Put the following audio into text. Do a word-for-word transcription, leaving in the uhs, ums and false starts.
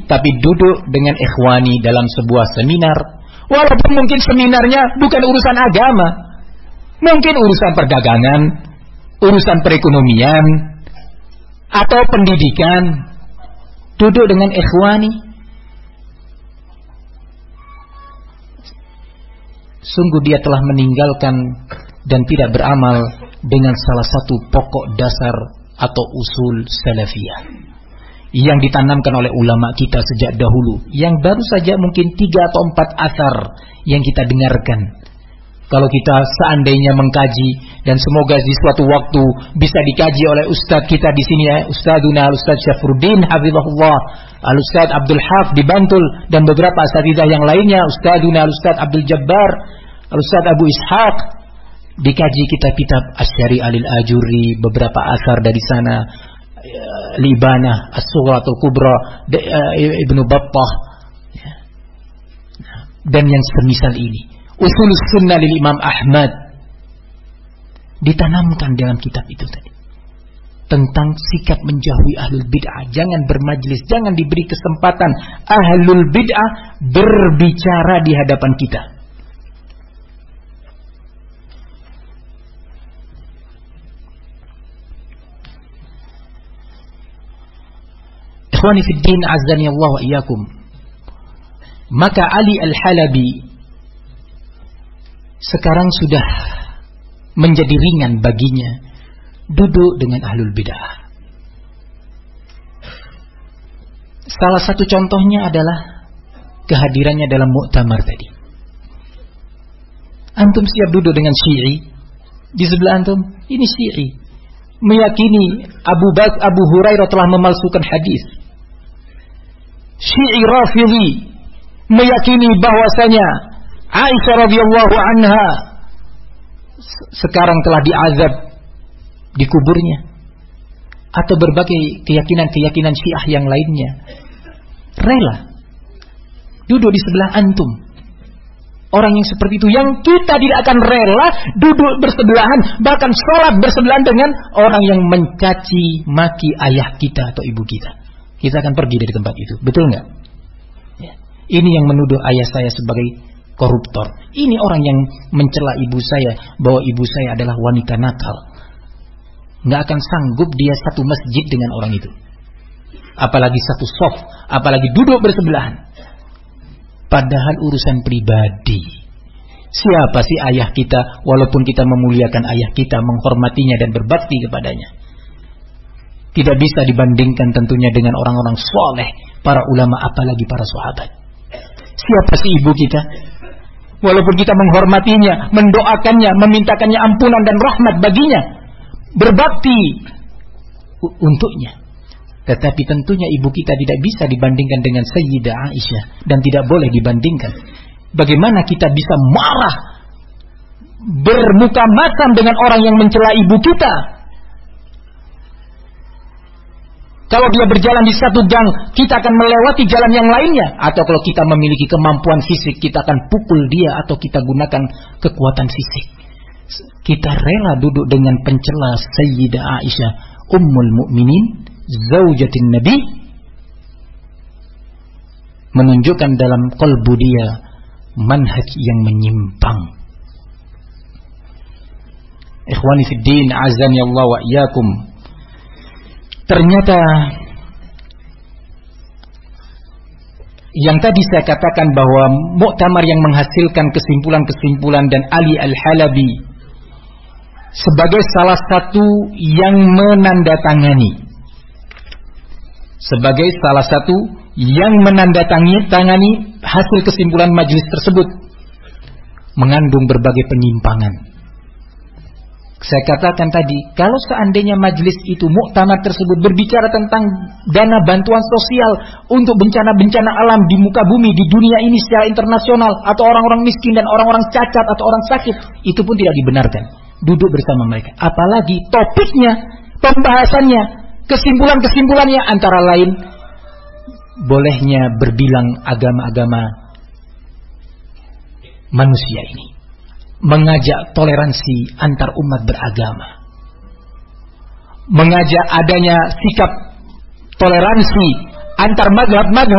tapi duduk dengan ikhwani dalam sebuah seminar, walaupun mungkin seminarnya bukan urusan agama, mungkin urusan perdagangan, urusan perekonomian, atau pendidikan, duduk dengan ikhwani, sungguh dia telah meninggalkan dan tidak beramal dengan salah satu pokok dasar atau usul salafiyah yang ditanamkan oleh ulama kita sejak dahulu, yang baru saja mungkin tiga atau empat athar yang kita dengarkan. Kalau kita seandainya mengkaji, dan semoga di suatu waktu bisa dikaji oleh ustadz kita di sini ya, Ustadzuna Al-Ustadz Syafruddin hafizahullah, Al-Ustadz Abdul Haq di Bantul, dan beberapa asatidzah yang lainnya, Ustadzuna Al-Ustadz Abdul Jabbar, Al-Ustadz Abu Ishaq, dikaji kitab-kitab Asy-Syari'ah lil Ajuri, beberapa asar dari sana, Libanah, As-Sughratul Kubra, Ibnu Battah, dan yang semisal ini. Ushulus Sunnah lil Imam Ahmad ditanamkan dalam kitab itu tadi, tentang sikap menjauhi ahlul bid'ah, jangan bermajlis, jangan diberi kesempatan ahlul bid'ah berbicara di hadapan kita. Ikhwani fid din, azzani Allah wa iyyakum. Maka Ali Al-Halabi sekarang sudah menjadi ringan baginya duduk dengan ahlul bid'ah. Salah satu contohnya adalah kehadirannya dalam muktamar tadi. Antum siap duduk dengan Syi'i di sebelah antum, ini Syi'i meyakini Abu Bak Abu Hurairah telah memalsukan hadis. Syi'i Rafidhi meyakini bahwasanya Aisyah radhiyallahu anha sekarang telah diazab di kuburnya, atau berbagai keyakinan-keyakinan Syiah yang lainnya. Rela duduk di sebelah antum. Orang yang seperti itu, yang kita tidak akan rela duduk bersebelahan, bahkan sholat bersebelahan dengan orang yang mencaci maki ayah kita atau ibu kita. Kita akan pergi dari tempat itu, betul nggak? Ya. Ini yang menuduh ayah saya sebagai koruptor. Ini orang yang mencela ibu saya bahwa ibu saya adalah wanita nakal. Nggak akan sanggup dia satu masjid dengan orang itu, apalagi satu shaf, apalagi duduk bersebelahan. Padahal urusan pribadi. Siapa sih ayah kita? Walaupun kita memuliakan ayah kita, menghormatinya dan berbakti kepadanya, tidak bisa dibandingkan tentunya dengan orang-orang soleh, para ulama, apalagi para sahabat. Siapa sih ibu kita? Walaupun kita menghormatinya, mendoakannya, memintakannya ampunan dan rahmat baginya, berbakti untuknya, tetapi tentunya ibu kita tidak bisa dibandingkan dengan Sayyidah Aisyah, dan tidak boleh dibandingkan. Bagaimana kita bisa marah, bermuka masam dengan orang yang mencela ibu kita? Kalau dia berjalan di satu gang, kita akan melewati jalan yang lainnya. Atau kalau kita memiliki kemampuan fisik, kita akan pukul dia, atau kita gunakan kekuatan fisik. Kita rela duduk dengan pencela Sayyidah Aisyah, Ummul Mukminin, zaujatin Nabi, menunjukkan dalam qalbu dia manhaj yang menyimpang. Ikhwani fid din, azani Allah wa iyyakum. Ternyata yang tadi saya katakan bahwa muktamar yang menghasilkan kesimpulan-kesimpulan, dan Ali Al-Halabi sebagai salah satu yang menandatangani, sebagai salah satu yang menandatangani hasil kesimpulan majelis tersebut, mengandung berbagai penyimpangan. Saya katakan tadi, kalau seandainya majelis itu, muktamar tersebut berbicara tentang dana bantuan sosial untuk bencana-bencana alam di muka bumi, di dunia ini secara internasional, atau orang-orang miskin dan orang-orang cacat atau orang sakit, itu pun tidak dibenarkan duduk bersama mereka. Apalagi topiknya, pembahasannya, kesimpulan-kesimpulannya antara lain bolehnya berbilang agama-agama manusia ini, mengajak toleransi antar umat beragama, mengajak adanya sikap toleransi antar mazhab-mazhab